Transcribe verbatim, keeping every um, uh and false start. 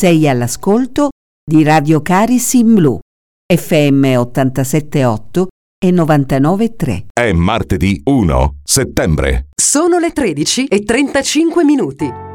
Sei all'ascolto di Radio Caris in Blu, F M ottantasette virgola otto e novantanove virgola tre. È martedì primo settembre. Sono le tredici e trentacinque minuti.